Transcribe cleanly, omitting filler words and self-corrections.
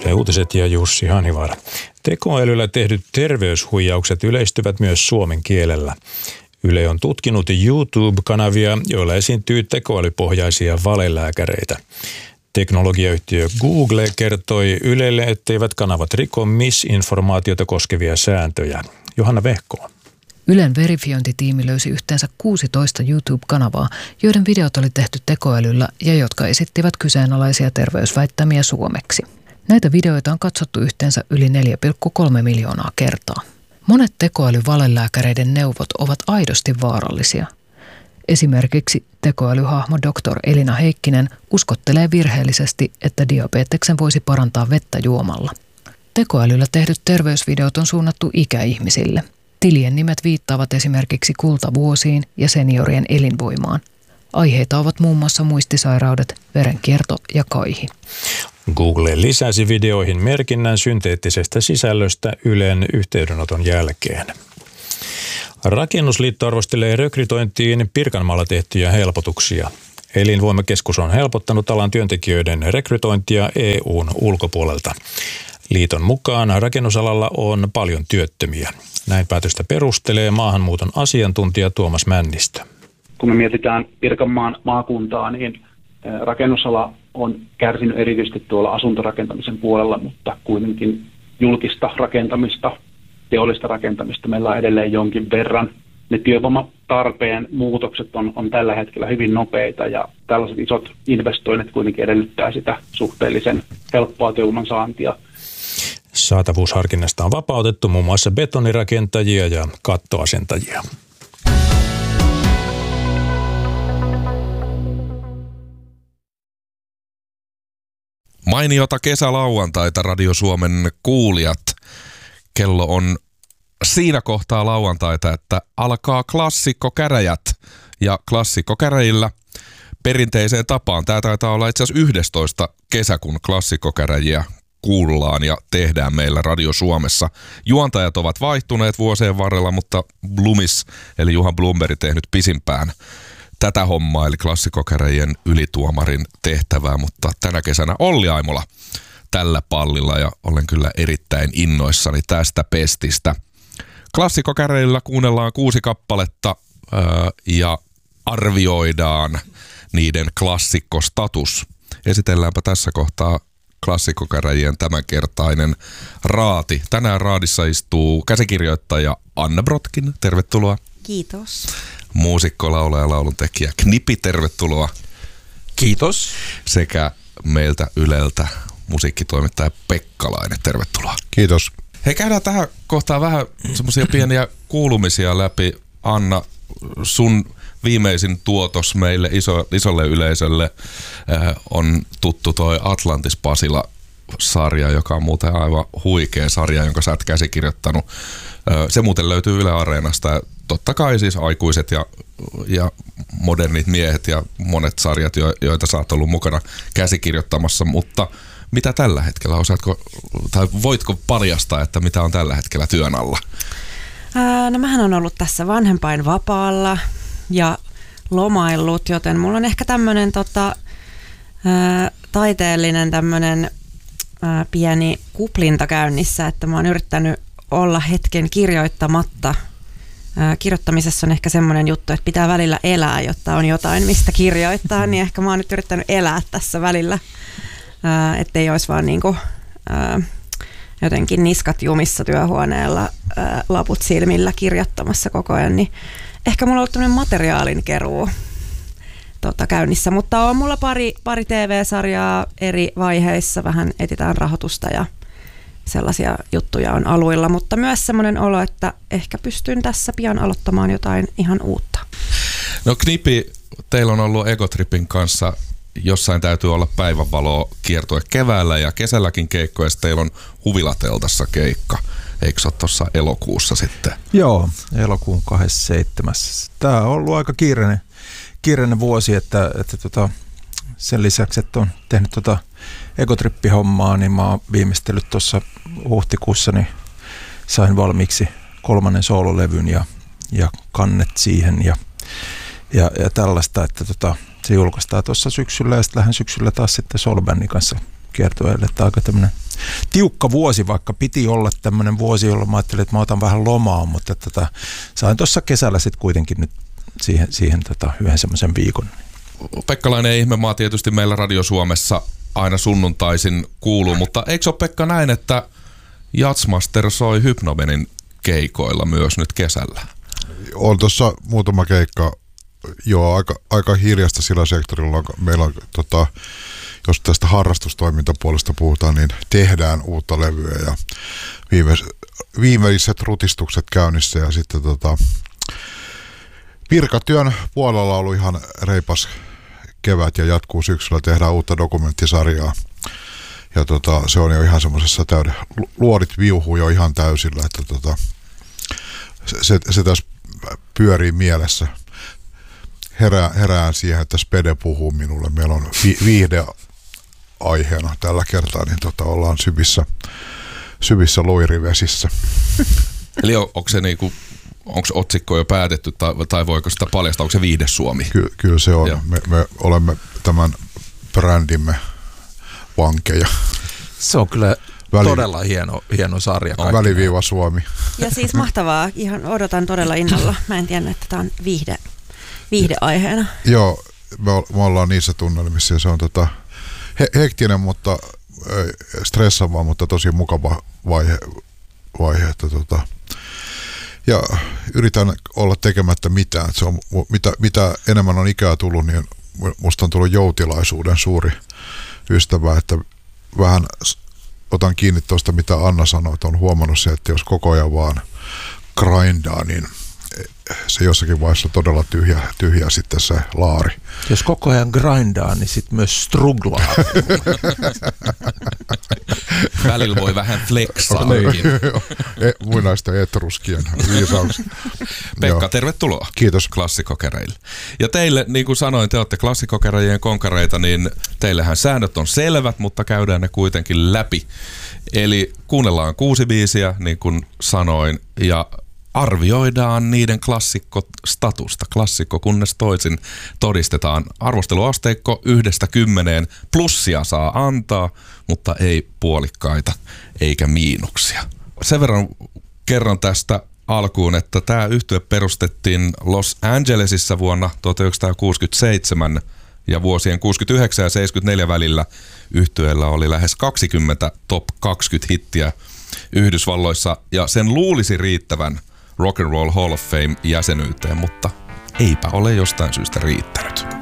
Yle Uutiset ja Jussi Hanivaara. Tekoälyllä tehdyt terveyshuijaukset yleistyvät myös suomen kielellä. Yle on tutkinut YouTube-kanavia, joilla esiintyy tekoälypohjaisia valelääkäreitä. Teknologiayhtiö Google kertoi Ylelle, etteivät kanavat riko misinformaatiota koskevia sääntöjä. Johanna Vehko. Ylen verifiointitiimi löysi yhteensä 16 YouTube-kanavaa, joiden videot oli tehty tekoälyllä ja jotka esittivät kyseenalaisia terveysväittämiä suomeksi. Näitä videoita on katsottu yhteensä yli 4,3 miljoonaa kertaa. Monet tekoälyvalelääkäreiden neuvot ovat aidosti vaarallisia. Esimerkiksi tekoälyhahmo Dr. Elina Heikkinen uskottelee virheellisesti, että diabeteksen voisi parantaa vettä juomalla. Tekoälyllä tehdyt terveysvideot on suunnattu ikäihmisille. Tilien nimet viittaavat esimerkiksi kultavuosiin ja seniorien elinvoimaan. Aiheita ovat muun muassa muistisairaudet, verenkierto ja kaihi. Google lisäsi videoihin merkinnän synteettisestä sisällöstä Ylen yhteydenoton jälkeen. Rakennusliitto arvostelee rekrytointiin Pirkanmaalla tehtyjä helpotuksia. Elinvoimakeskus on helpottanut alan työntekijöiden rekrytointia EU:n ulkopuolelta. Liiton mukaan rakennusalalla on paljon työttömiä. Näin päätöstä perustelee maahanmuuton asiantuntija Tuomas Männistö. Kun me mietitään Pirkanmaan maakuntaa, niin rakennusala on kärsinyt erityisesti tuolla asuntorakentamisen puolella, mutta kuitenkin julkista rakentamista, teollista rakentamista meillä on edelleen jonkin verran. Ne työvoimatarpeen muutokset on tällä hetkellä hyvin nopeita ja tällaiset isot investoinnit kuitenkin edellyttää sitä suhteellisen helppoa työvoiman saantia. Saatavuusharkinnasta on vapautettu muun muassa betonirakentajia ja kattoasentajia. Mainiota kesälauantaita Radio Suomen kuulijat. Kello on siinä kohtaa lauantaita, että alkaa klassikkokäräjät. Ja klassikkokäräjillä perinteiseen tapaan. Tämä taitaa olla itse asiassa 11 kesäkuun klassikkokäräjiä kuullaan ja tehdään meillä Radio Suomessa. Juontajat ovat vaihtuneet vuosien varrella, mutta Blumis eli Juha Blomberg tehnyt pisimpään tätä hommaa, eli klassikkokäräjien ylituomarin tehtävää, mutta tänä kesänä Olli Aimola tällä pallilla ja olen kyllä erittäin innoissani tästä pestistä. Klassikkokäräjillä kuunnellaan 6 kappaletta ja arvioidaan niiden klassikkostatus. Esitelläänpä tässä kohtaa klassikkokäräjien tämänkertainen raati. Tänään raadissa istuu käsikirjoittaja Anna Brotkin. Tervetuloa. Kiitos. Muusikko, laulaja ja lauluntekijä Knipi, tervetuloa. Kiitos. Sekä meiltä Yleltä musiikkitoimittaja Pekkalainen, tervetuloa. Kiitos. Hei, käydään tähän kohtaan vähän semmoisia pieniä kuulumisia läpi. Anna, sun viimeisin tuotos meille isolle yleisölle on tuttu toi Atlantis Pasila-sarja, joka on muuten aivan huikea sarja, jonka sä oot käsikirjoittanut. Se muuten löytyy Yle Areenasta. Totta kai siis aikuiset ja modernit miehet ja monet sarjat, joita sä oot ollut mukana käsikirjoittamassa, mutta mitä tällä hetkellä? Osaatko, tai voitko paljastaa, että mitä on tällä hetkellä työn alla? No mähän on ollut tässä vanhempainvapaalla ja lomaillut, joten mulla on ehkä tämmöinen taiteellinen tämmöinen pieni kuplinta käynnissä, että mä oon yrittänyt olla hetken kirjoittamatta. Kirjoittamisessa on ehkä semmoinen juttu, että pitää välillä elää, jotta on jotain, mistä kirjoittaa, niin ehkä mä oon nyt yrittänyt elää tässä välillä, ettei olisi vaan niinku, jotenkin niskat jumissa työhuoneella, laput silmillä kirjoittamassa koko ajan, niin ehkä mulla on ollut tämmöinen materiaalin keruu käynnissä, mutta on mulla pari TV-sarjaa eri vaiheissa, vähän etsitään rahoitusta ja sellaisia juttuja on aluilla, mutta myös semmoinen olo, että ehkä pystyn tässä pian aloittamaan jotain ihan uutta. No Knipi, teillä on ollut Egotripin kanssa, jossain täytyy olla päivänvaloa kiertue keväällä ja kesälläkin keikkoja, ja teillä on Huvilateltassa keikka. Eikö se ole tuossa elokuussa sitten? Joo, elokuun 27. Tämä on ollut aika kiireinen vuosi, että sen lisäksi, että on tehnyt Egotrippi-hommaa, niin mä oon viimeistellyt tuossa huhtikuussa, niin sain valmiiksi 3. soololevyn ja kannet siihen ja tällaista, että se julkaistaan tuossa syksyllä ja sitten lähden syksyllä taas sitten soulbandin kanssa kiertueelle. Että aika tämmöinen tiukka vuosi, vaikka piti olla tämmöinen vuosi, jolloin mä ajattelin, että mä otan vähän lomaa, mutta sain tuossa kesällä sitten kuitenkin nyt siihen yhden semmoisen viikon. Pekkalainen ihmemaa tietysti meillä Radio Suomessa aina sunnuntaisin kuuluu, mutta eikö se ole, Pekka, näin, että Jazzmaster soi Hypnomenin keikoilla myös nyt kesällä? On tuossa muutama keikka, joo, aika hiljasta sillä sektorilla. Meillä on, jos tästä harrastustoimintapuolesta puhutaan, niin tehdään uutta levyä ja viimeiset rutistukset käynnissä ja sitten virkatyön puolella on ollut ihan reipas kevät ja jatkuu syksyllä, tehdään uutta dokumenttisarjaa. Ja se on jo ihan semmoisessa luodit viuhuu jo ihan täysillä, että se tässä pyörii mielessä. Herään siihen, että Spede puhuu minulle. Meillä on viihde aiheena tällä kertaa, niin ollaan syvissä loirivesissä. Eli onko otsikko jo päätetty tai voiko sitä paljastaa, onko se Viihde Suomi? Kyllä se on. Me olemme tämän brändimme vankeja. Se on kyllä todella hieno sarja. Väliviiva Suomi. Ja siis mahtavaa. Ihan odotan todella innolla. Mä en tiedä, että tämä on viihdeaiheena. Joo, me ollaan niissä tunnelmissa ja se on hektinen, mutta stressaava, mutta tosi mukava vaihe että ja yritän olla tekemättä mitään. Se on, mitä enemmän on ikää tullut, niin musta on tullut joutilaisuuden suuri ystävä, että vähän otan kiinni tuosta, mitä Anna sanoi, että on huomannut se, että jos koko ajan vaan grindaa, niin se jossakin vaiheessa todella tyhjä sitten se laari. Jos koko ajan grindaa, niin sitten myös struglaa. Välillä voi vähän flexaakin. Muinaista etruskien viisaus. Pekka, tervetuloa. Kiitos. Klassikokereille. Ja teille, niin kuin sanoin, te olette klassikokereijien konkareita, niin teillähän säännöt on selvät, mutta käydään ne kuitenkin läpi. Eli kuunnellaan 6 biisiä, niin kuin sanoin, ja arvioidaan niiden klassikkostatusta. Klassikko kunnes toisin todistetaan. Arvosteluasteikko 1–10. Plussia saa antaa, mutta ei puolikkaita eikä miinuksia. Sen verran kerron tästä alkuun, että tämä yhtye perustettiin Los Angelesissa vuonna 1967 ja vuosien 69 ja 74 välillä yhtyeellä oli lähes 20 top 20 hittiä Yhdysvalloissa ja sen luulisi riittävän Rock and Roll Hall of Fame jäsenyyteen, mutta eipä ole jostain syystä riittänyt.